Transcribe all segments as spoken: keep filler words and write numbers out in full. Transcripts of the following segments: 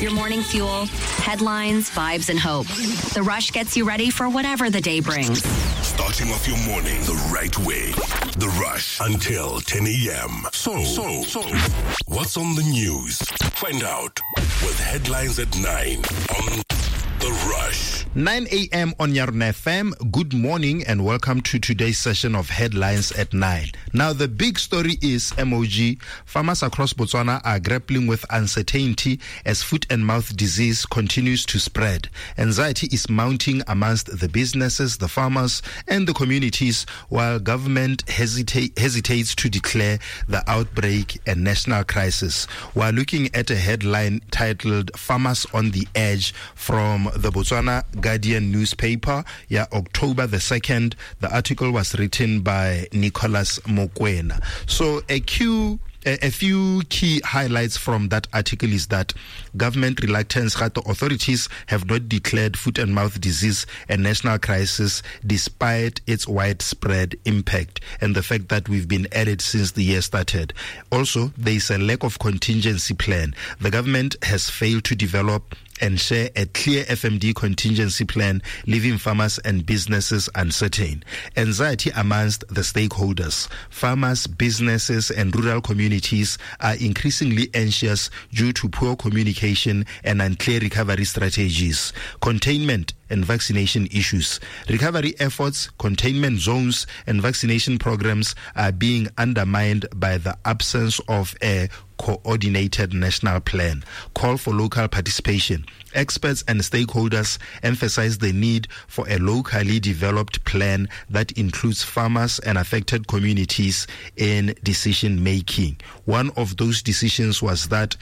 Your morning fuel, headlines, vibes, and hope. The Rush gets you ready for whatever the day brings. Starting off your morning the right way. The Rush until ten a.m. So, so, so, what's on the news? Find out with headlines at nine on The Rush. nine a.m. on Yarn F M. Good morning and welcome to today's session of Headlines at nine. Now, the big story is M O G. Farmers across Botswana are grappling with uncertainty as foot and mouth disease continues to spread. Anxiety is mounting amongst the businesses, the farmers, and the communities, while government hesitate, hesitates to declare the outbreak a national crisis. We're looking at a headline titled Farmers on the Edge from the Botswana Guardian newspaper, yeah, October the second. The article was written by Nicholas Mokwena. So a few A few key highlights from that article is that government reluctance that the authorities have not declared foot and mouth disease a national crisis despite its widespread impact and the fact that we've been at it since the year started. Also, there is a lack of contingency plan. The government has failed to develop and share a clear F M D contingency plan, leaving farmers and businesses uncertain. Anxiety amongst the stakeholders. Farmers, businesses, and rural communities are increasingly anxious due to poor communication and unclear recovery strategies. Containment and vaccination issues. Recovery efforts, containment zones, and vaccination programs are being undermined by the absence of a coordinated national plan. Call for local participation. Experts and stakeholders emphasize the need for a locally developed plan that includes farmers and affected communities in decision making. One of those decisions was that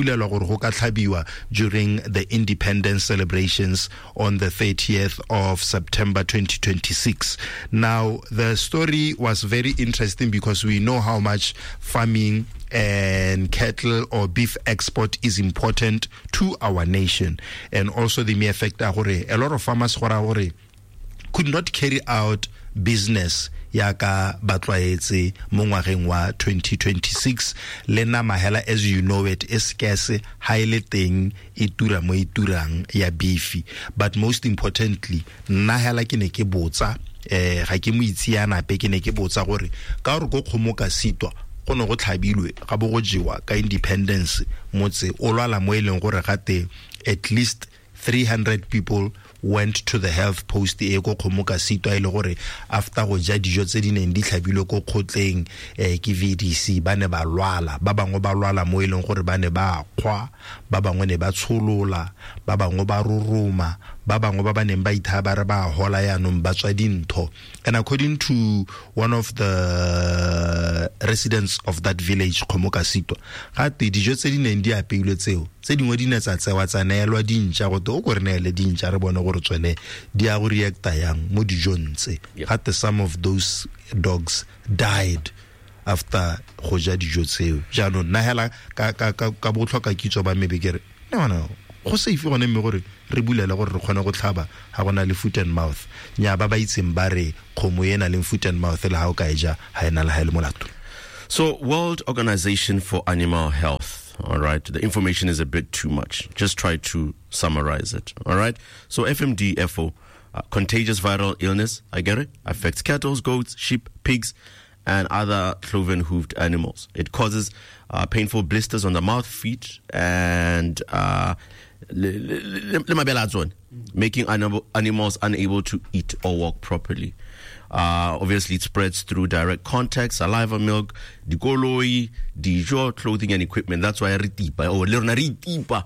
during the independence celebrations on the thirtieth of September twenty twenty-six. Now, the story was very interesting because we know how much farming and cattle or beef export is important to our nation, and also the mere fact that a lot of farmers could not carry out business yaka batwaetse mo ngwageng wa twenty twenty-six. Lena mahela, as you know it, is scarce, highly teng itura mo iturang ya beefy. But most importantly, nna hela ke ne ke botsa eh ga ke mo itsiana pe ke ne ke botsa gore ka gore go khomoka sitwa kono go tlhabilwe ga bo go jewa ka independence motse o lwala mo eleng gore gate at least three hundred people went to the health post e go khomoka sitwa ile gore after go ja dijo tse di neng di tlhabilwe go khotleng eh ke V D C ba ne ba lwala ba bangwe ba lwala mo eleng gore ba ne ba khwa ba bangwe ne ba tsholola ba bangwe ba ruruma ba bangwe ba ba neng ba ithaba re ba hola ya no ba tswa dintho. And according to one of the residents of that village khomoka sitwa ga te dijo tse di neng di apeilwe tseo tse dingwe di ne tsa tsewa tsa neelwa dintja go to go re neele dintja re bone gore tsone di a go reacta yang mo dijong tse. Ga some of those dogs died after go ja dijo tseo. Jano na hela ka ka ka botlhoka kitso ba mebekere no no go safe gone me gore re bulela gore re khona go tlhaba ha gona le foot and mouth nya ba ba itseng ba re khomo yena le foot and mouth le ha o ka eja ha ena la ha le molato. So, World Organization for Animal Health, all right, the information is a bit too much. Just try to summarize it, all right? So, F M D, F O, uh, contagious viral illness, I get it, affects cattle, goats, sheep, pigs, and other cloven-hooved animals. It causes uh, painful blisters on the mouth, feet, and uh, making animals unable to eat or walk properly. Uh, obviously, it spreads through direct contact, saliva, milk, dikoloi, dijo, clothing, and equipment. That's why I ritipa or lerna ritipa.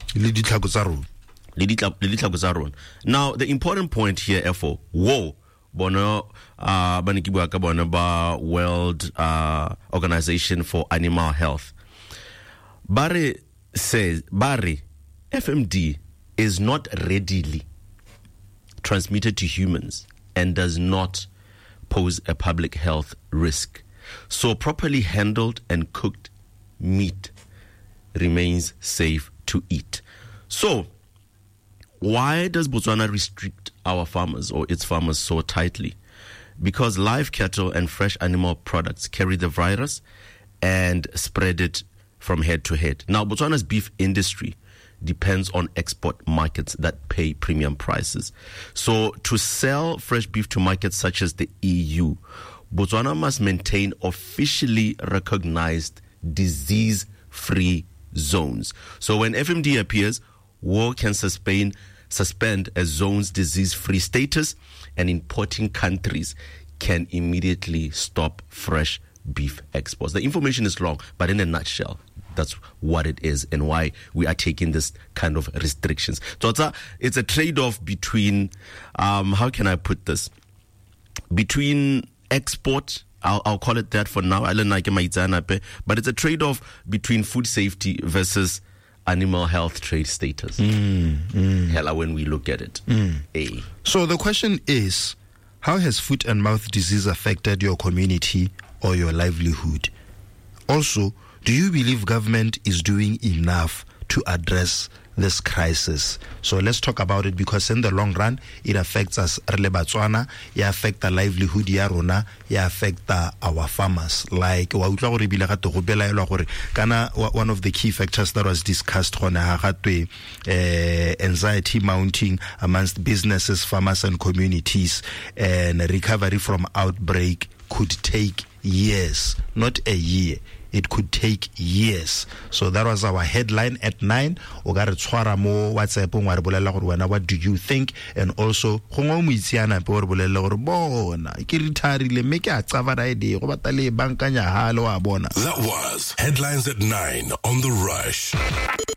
Now, the important point here, F O, whoa, bono, uh, banikibuaka bono ba World uh, Organization for Animal Health. Barry says, Barry, F M D is not readily transmitted to humans and does not pose a public health risk. So properly handled and cooked meat remains safe to eat. So why does Botswana restrict our farmers or its farmers so tightly? Because live cattle and fresh animal products carry the virus and spread it from head to head. Now, Botswana's beef industry depends on export markets that pay premium prices. So to sell fresh beef to markets such as the E U, Botswana must maintain officially recognized disease-free zones. So when F M D appears, war can suspend, suspend a zone's disease-free status, and importing countries can immediately stop fresh beef exports. The information is long, but in a nutshell, that's what it is and why we are taking this kind of restrictions. So it's a, it's a trade-off between, um, how can I put this? Between export, I'll, I'll call it that for now, but it's a trade-off between food safety versus animal health trade status. Mm, mm. Hella, when we look at it. Mm. A. So the question is, how has foot and mouth disease affected your community or your livelihood? Also, do you believe government is doing enough to address this crisis? So let's talk about it, because in the long run, it affects us. It affects the livelihood, it affects our farmers. Like one of the key factors that was discussed, uh, anxiety mounting amongst businesses, farmers, and communities, and recovery from outbreak could take years, not a year. It could take years. So that was our headline at nine. What do you think? And also, that was Headlines at nine on The Rush.